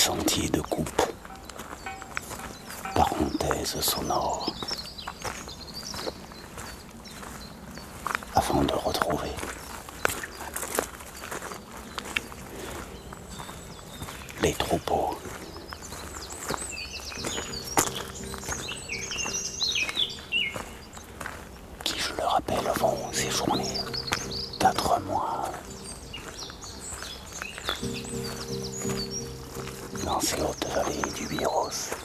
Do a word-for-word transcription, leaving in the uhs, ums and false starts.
sentiers de coupe, parenthèse sonore, avant de retrouver les troupeaux. Qui, je le rappelle, vont séjourner quatre mois dans ces hautes vallées du Biros.